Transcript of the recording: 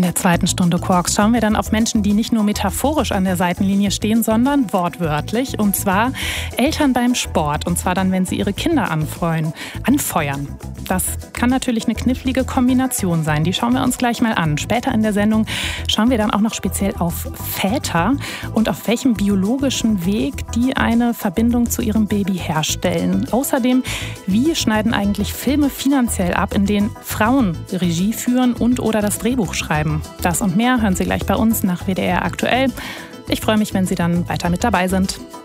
der zweiten Stunde Quarks schauen wir dann auf Menschen, die nicht nur metaphorisch an der Seitenlinie stehen, sondern wortwörtlich. Und zwar Eltern beim Sport. Und zwar dann, wenn sie ihre Kinder anfeuern. Das kann natürlich eine knifflige Kombination sein. Die schauen wir uns gleich mal an. Später in der Sendung schauen wir dann auch noch speziell auf Väter und auf welchem biologischen Weg die eine Verbindung zu ihrem Baby herstellen. Außerdem, wie schneiden eigentlich Filme finanziell ab, in denen Frauen Regie führen und oder das Drehbuch schreiben. Das und mehr hören Sie gleich bei uns nach WDR aktuell. Ich freue mich, wenn Sie dann weiter mit dabei sind.